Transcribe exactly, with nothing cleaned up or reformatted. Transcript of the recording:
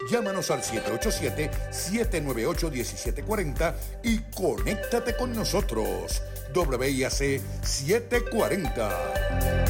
Llámanos al siete ocho siete, siete nueve ocho, uno siete cuatro cero y conéctate con nosotros. W I A C setecientos cuarenta.